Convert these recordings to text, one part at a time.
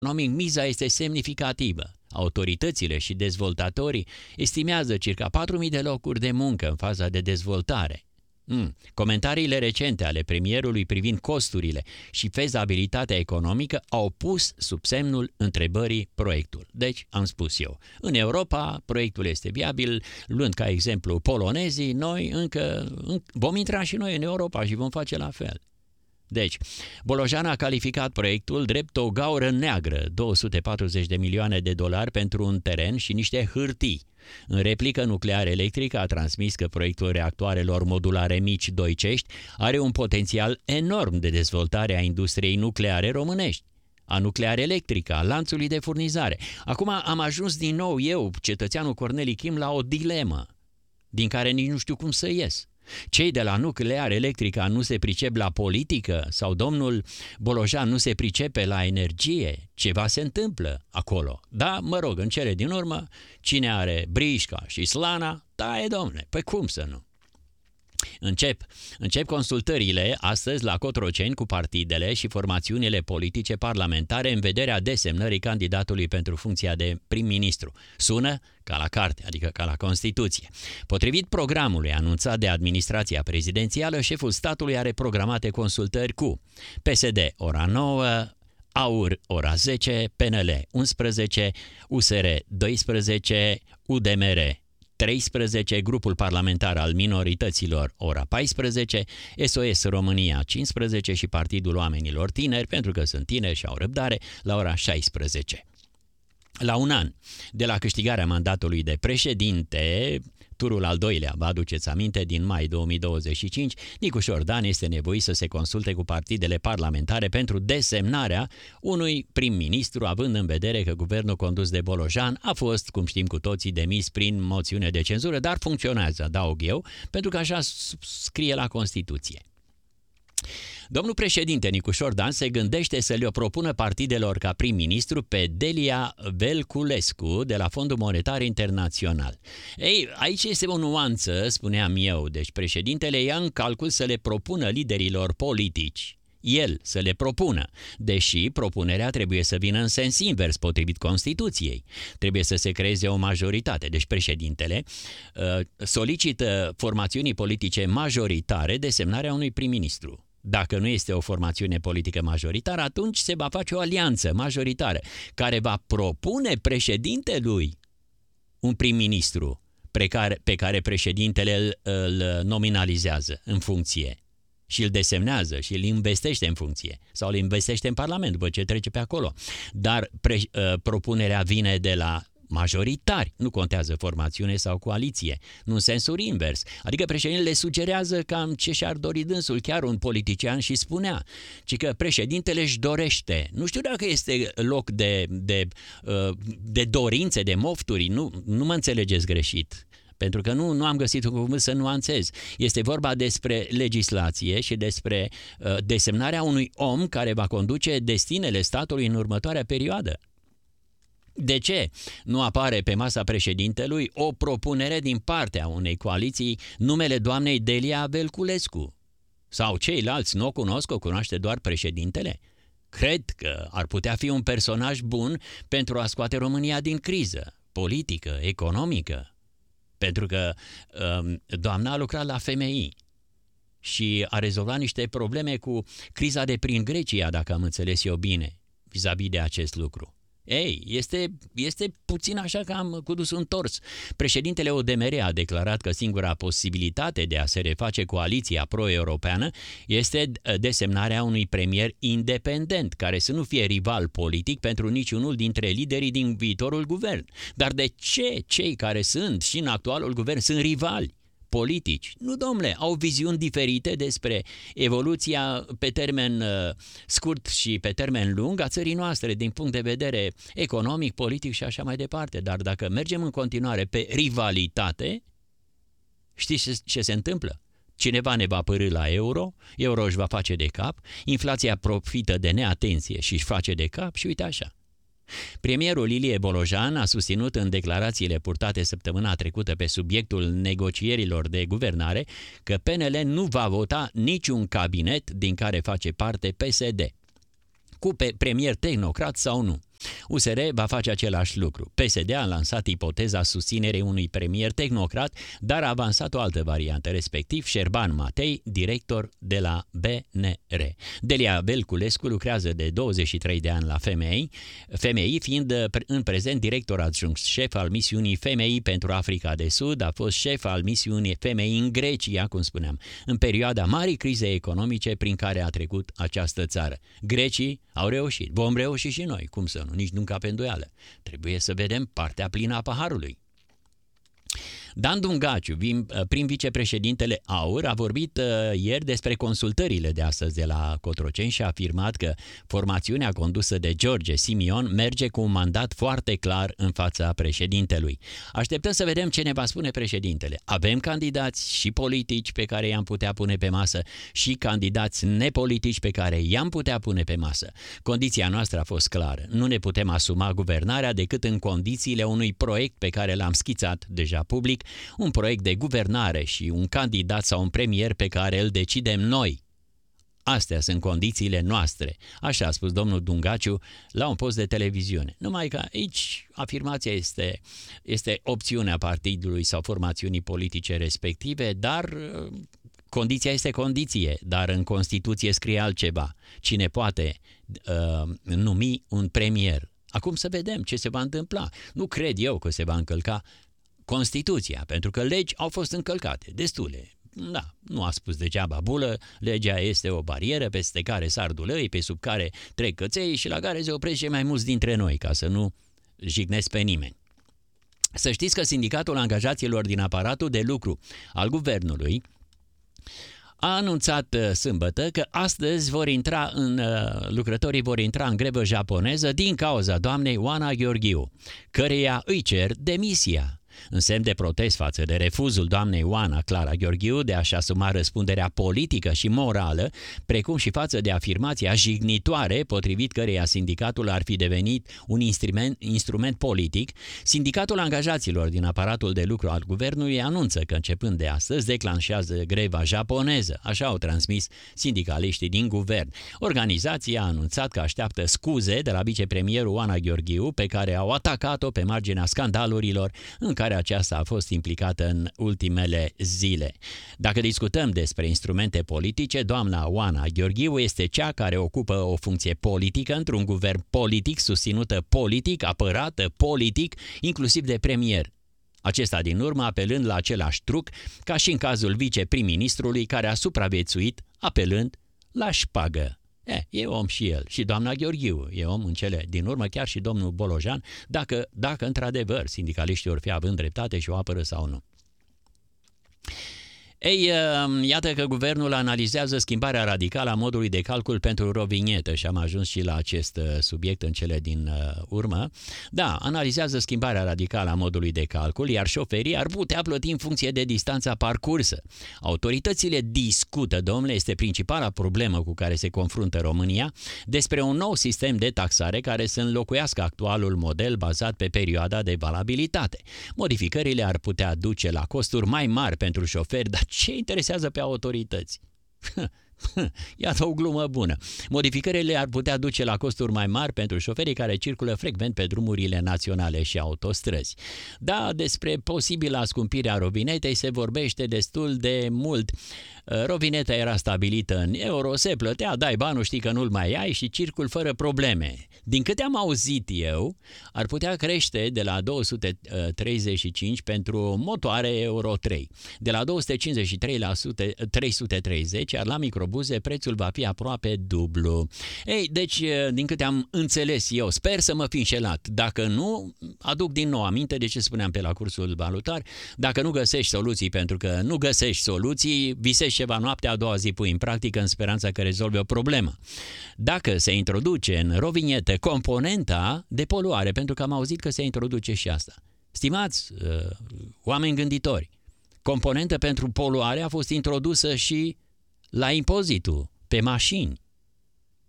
economic, miza este semnificativă. Autoritățile și dezvoltatorii estimează circa 4.000 de locuri de muncă în faza de dezvoltare. Comentariile recente ale premierului privind costurile și fezabilitatea economică au pus sub semnul întrebării proiectul. Deci, am spus eu, în Europa proiectul este viabil, luând ca exemplu polonezii, noi vom intra și noi în Europa și vom face la fel. Deci, Bolojan a calificat proiectul drept o gaură neagră, 240 de milioane de dolari pentru un teren și niște hârtii. În replică, Nuclear Electric a transmis că proiectul reactoarelor modulare mici doicești are un potențial enorm de dezvoltare a industriei nucleare românești, a Nuclear Electric, a lanțului de furnizare. Acum am ajuns din nou eu, cetățeanul Corneli Kim, la o dilemă din care nici nu știu cum să ies. Cei de la Nuclear Electrica nu se pricep la politică sau domnul Bolojan nu se pricepe la energie? Ceva se întâmplă acolo. Da, mă rog, în cele din urmă, cine are Brișca și Slana, da, domne, păi cum să nu? Încep consultările astăzi la Cotroceni cu partidele și formațiunile politice parlamentare în vederea desemnării candidatului pentru funcția de prim-ministru. Sună ca la carte, adică ca la Constituție. Potrivit programului anunțat de administrația prezidențială, șeful statului are programate consultări cu PSD ora 9, AUR ora 10, PNL 11, USR 12, UDMR 13, grupul parlamentar al minorităților ora 14, SOS România 15 și Partidul Oamenilor Tineri, pentru că sunt tineri și au răbdare, la ora 16. La un an de la câștigarea mandatului de președinte, turul al doilea, vă aduceți aminte, din mai 2025, Nicușor Dan este nevoit să se consulte cu partidele parlamentare pentru desemnarea unui prim-ministru, având în vedere că guvernul condus de Bolojan a fost, cum știm cu toții, demis prin moțiune de cenzură, dar funcționează, adaug eu, pentru că așa scrie la Constituție. Domnul președinte Nicușor Dan se gândește să le propună partidelor ca prim-ministru pe Delia Velculescu de la Fondul Monetar Internațional. Ei, aici este o nuanță, spuneam eu, deci președintele ia în calcul să le propună liderilor politici. El să le propună, deși propunerea trebuie să vină în sens invers, potrivit Constituției. Trebuie să se creeze o majoritate. Deci președintele solicită formațiunii politice majoritare desemnarea unui prim-ministru. Dacă nu este o formațiune politică majoritară, atunci se va face o alianță majoritară care va propune președintelui un prim-ministru pe care președintele îl nominalizează în funcție și îl desemnează și îl investește în funcție sau îl investește în Parlament după ce trece pe acolo. Dar propunerea vine de la majoritari, nu contează formațiune sau coaliție, nu în sensul invers. Adică președintele sugerează cam ce și-ar dori dânsul, chiar un politician și spunea, ci că președintele își dorește. Nu știu dacă este loc de dorințe, de mofturi, nu mă înțelegeți greșit. Pentru că nu am găsit un cuvânt să nuanțez. Este vorba despre legislație și despre desemnarea unui om care va conduce destinele statului în următoarea perioadă. De ce nu apare pe masa președintelui o propunere din partea unei coaliții numele doamnei Delia Velculescu? Sau ceilalți nu o cunosc, o cunoaște doar președintele? Cred că ar putea fi un personaj bun pentru a scoate România din criză politică, economică. Pentru că doamna a lucrat la FMI și a rezolvat niște probleme cu criza de prin Grecia, dacă am înțeles eu bine, vis-a-vis de acest lucru. Ei, este puțin așa că am cu dus întors. Președintele ODMR a declarat că singura posibilitate de a se reface coaliția pro-europeană este desemnarea unui premier independent, care să nu fie rival politic pentru niciunul dintre liderii din viitorul guvern. Dar de ce cei care sunt și în actualul guvern sunt rivali politici? Nu, domnule, au viziuni diferite despre evoluția pe termen scurt și pe termen lung a țării noastre din punct de vedere economic, politic și așa mai departe. Dar dacă mergem în continuare pe rivalitate, știți ce se întâmplă? Cineva ne va părî la euro își va face de cap, inflația profită de neatenție și își face de cap și uite așa. Premierul Ilie Bolojan a susținut în declarațiile purtate săptămâna trecută pe subiectul negocierilor de guvernare că PNL nu va vota niciun cabinet din care face parte PSD, cu premier tehnocrat sau nu. USR va face același lucru. PSD a lansat ipoteza susținerei unui premier tehnocrat, dar a avansat o altă variantă, respectiv Șerban Matei, director de la BNR. Delia Belculescu lucrează de 23 de ani la FMI, fiind în prezent director adjunct șef al misiunii FMI pentru Africa de Sud, a fost șef al misiunii FMI în Grecia, cum spuneam, în perioada marii crize economice prin care a trecut această țară. Grecii au reușit, vom reuși și noi, cum să nu, nici nu ca pe îndoială. Trebuie să vedem partea plină a paharului. Dan Dungaciu, prim vicepreședintele AUR, a vorbit ieri despre consultările de astăzi de la Cotroceni și a afirmat că formațiunea condusă de George Simion merge cu un mandat foarte clar în fața președintelui. Așteptăm să vedem ce ne va spune președintele. Avem candidați și politici pe care i-am putea pune pe masă și candidați nepolitici pe care i-am putea pune pe masă. Condiția noastră a fost clară. Nu ne putem asuma guvernarea decât în condițiile unui proiect pe care l-am schițat deja public, un proiect de guvernare și un candidat sau un premier pe care îl decidem noi. Astea sunt condițiile noastre, așa a spus domnul Dungaciu la un post de televiziune. Numai că aici afirmația este opțiunea partidului sau formațiunii politice respective, dar condiția este condiție, dar în Constituție scrie altceva. Cine poate numi un premier? Acum să vedem ce se va întâmpla. Nu cred eu că se va încălca Constituția, pentru că legi au fost încălcate, destule. Da, nu a spus degeaba bulă, legea este o barieră peste care sar dulăi, pe sub care trec căței și la care se opresc cei mai mulți dintre noi, ca să nu jignesc pe nimeni. Să știți că Sindicatul Angajaților din aparatul de lucru al guvernului a anunțat sâmbătă că astăzi lucrătorii vor intra în grevă japoneză din cauza doamnei Oana Gheorghiu, căreia îi cer demisia. În semn de protest față de refuzul doamnei Oana Clara Gheorghiu de a-și asuma răspunderea politică și morală, precum și față de afirmația jignitoare potrivit căreia sindicatul ar fi devenit un instrument politic, Sindicatul Angajaților din aparatul de lucru al guvernului anunță că începând de astăzi declanșează greva japoneză, așa au transmis sindicaliștii din guvern. Organizația a anunțat că așteaptă scuze de la vicepremierul Oana Gheorghiu, pe care au atacat-o pe marginea scandalurilor în care aceasta a fost implicată în ultimele zile. Dacă discutăm despre instrumente politice, doamna Oana Gheorghiu este cea care ocupă o funcție politică într-un guvern politic, susținută politic, apărată politic, inclusiv de premier. Acesta din urmă apelând la același truc ca și în cazul viceprim-ministrului care a supraviețuit apelând la șpagă. E om și el. Și doamna Gheorghiu e om în cele din urmă, chiar și domnul Bolojan, dacă într-adevăr sindicaliștii vor fi având dreptate și o apără sau nu. Ei, iată că guvernul analizează schimbarea radicală a modului de calcul pentru rovinietă și am ajuns și la acest subiect în cele din urmă. Da, analizează schimbarea radicală a modului de calcul, iar șoferii ar putea plăti în funcție de distanța parcursă. Autoritățile discută, domnule, este principala problemă cu care se confruntă România, despre un nou sistem de taxare care să înlocuiască actualul model bazat pe perioada de valabilitate. Modificările ar putea duce la costuri mai mari pentru șoferi, dar ce interesează pe autorități? Iată o glumă bună. Modificările ar putea duce la costuri mai mari pentru șoferii care circulă frecvent pe drumurile naționale și autostrăzi. Da, despre posibila scumpire a rovinetei se vorbește destul de mult. Rovineta era stabilită în euro, se plătea, dai banul, știi că nu-l mai ai și circul fără probleme. Din câte am auzit eu, ar putea crește de la 235 pentru motoare Euro 3, de la 253 la 330, iar la microbuze prețul va fi aproape dublu. Ei, deci, din câte am înțeles eu, sper să mă fi înșelat. Dacă nu, aduc din nou aminte de ce spuneam pe la cursul valutar, dacă nu găsești soluții pentru că nu găsești soluții, visezi ceva noapte, a doua zi pui în practică în speranța că rezolvi o problemă. Dacă se introduce în rovinietă componenta de poluare, pentru că am auzit că se introduce și asta. Stimați oameni gânditori, componentă pentru poluare a fost introdusă și la impozitul pe mașini.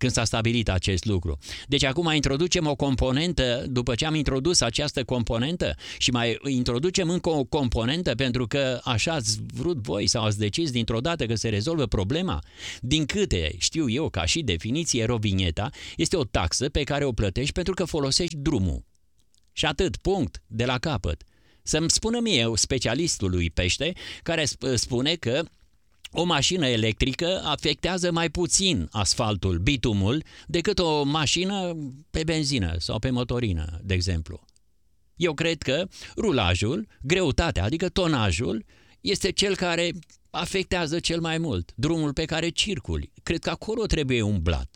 când s-a stabilit acest lucru. Deci acum introducem o componentă, după ce am introdus această componentă și mai introducem încă o componentă pentru că așa ați vrut voi sau ați decis dintr-o dată că se rezolvă problema. Din câte știu eu, ca și definiție, Rovigneta este o taxă pe care o plătești pentru că folosești drumul. Și atât, punct, de la capăt. Să-mi spună mie, specialistul lui pește, care spune că o mașină electrică afectează mai puțin asfaltul, bitumul, decât o mașină pe benzină sau pe motorină, de exemplu. Eu cred că rulajul, greutatea, adică tonajul, este cel care afectează cel mai mult, drumul pe care circuli. Cred că acolo trebuie umblat.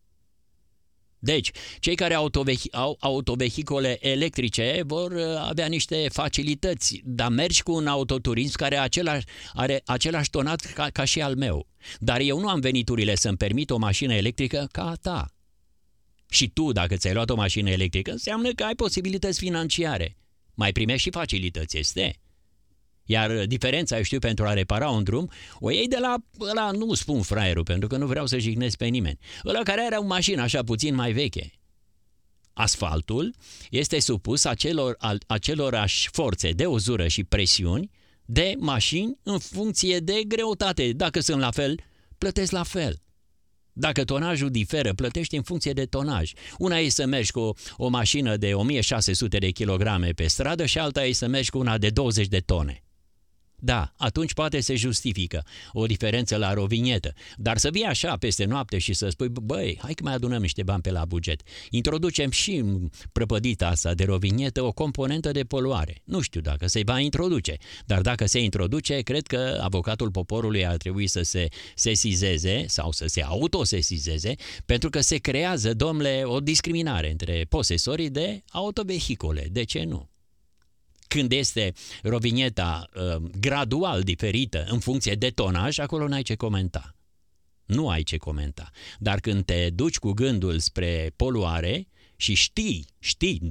Deci, cei care au autovehicole electrice vor avea niște facilități, dar mergi cu un autoturism care are același tonaj ca și al meu. Dar eu nu am veniturile să-mi permit o mașină electrică ca a ta. Și tu, dacă ți-ai luat o mașină electrică, înseamnă că ai posibilități financiare. Mai primești și facilități, este. Iar diferența, eu știu, pentru a repara un drum, o iei de la ăla, nu spun fraierul, pentru că nu vreau să jignesc pe nimeni, ăla care are o mașină așa puțin mai veche. Asfaltul este supus acelorași forțe de uzură și presiuni de mașini în funcție de greutate. Dacă sunt la fel, plătesc la fel. Dacă tonajul diferă, plătești în funcție de tonaj. Una e să mergi cu o mașină de 1600 de kilograme pe stradă și alta e să mergi cu una de 20 de tone. Da, atunci poate se justifică o diferență la rovignetă, dar să vii așa peste noapte și să spui, băi, hai că mai adunăm niște bani pe la buget. Introducem și în prăpădita asta de rovignetă o componentă de poluare. Nu știu dacă se va introduce, dar dacă se introduce, cred că avocatul poporului ar trebui să se sesizeze sau să se autosesizeze, pentru că se creează, domnule, o discriminare între posesorii de autovehicole. De ce nu? Când este rovigneta gradual diferită în funcție de tonaj, acolo n-ai ce comenta. Nu ai ce comenta. Dar când te duci cu gândul spre poluare și știi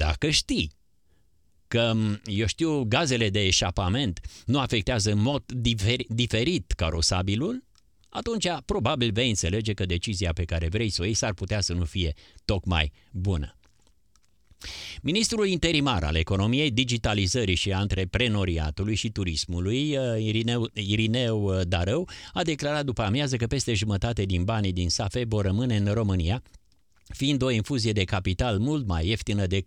că, eu știu, gazele de eșapament nu afectează în mod diferit carosabilul, atunci probabil vei înțelege că decizia pe care vrei să o iei s-ar putea să nu fie tocmai bună. Ministrul interimar al Economiei, Digitalizării și Antreprenoriatului și Turismului, Irineu Darău, a declarat după amiază că peste jumătate din banii din SAFE vor rămâne în România, fiind o infuzie de capital mult mai ieftină de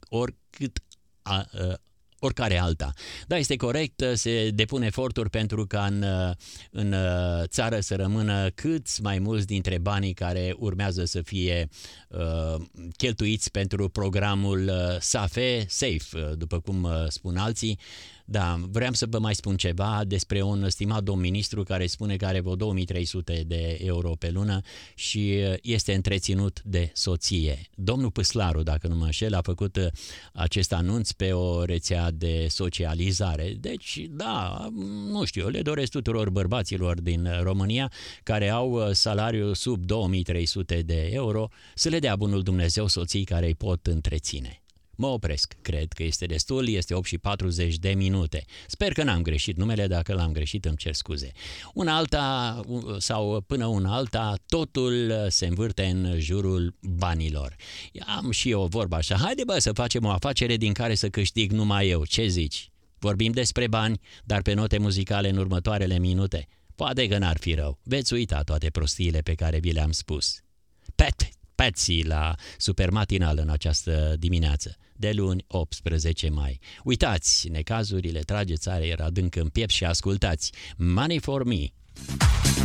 oricare alta. Da, este corect, se depun eforturi pentru ca în țară să rămână câți mai mulți dintre banii care urmează să fie cheltuiți pentru programul SAFE, SAFE, după cum spun alții. Da, vreau să vă mai spun ceva despre un stimat domn ministru care spune că are vreo 2300 de euro pe lună și este întreținut de soție. Domnul Păslaru, dacă nu mă înșel, a făcut acest anunț pe o rețea de socializare. Deci, da, nu știu, le doresc tuturor bărbaților din România care au salariu sub 2300 de euro să le dea bunul Dumnezeu soții care îi pot întreține. Mă opresc, cred că este destul, este 8:40. Sper că n-am greșit numele, dacă l-am greșit îmi cer scuze. Una alta, sau până una alta, totul se învârte în jurul banilor. Am și eu o vorbă așa, haide bă să facem o afacere din care să câștig numai eu, ce zici? Vorbim despre bani, dar pe note muzicale în următoarele minute. Poate că n-ar fi rău, veți uita toate prostiile pe care vi le-am spus. Patsy la Supermatinal în această dimineață, de luni 18 mai. Uitați necazurile, trageți aer adânc în piept și ascultați Money for Me.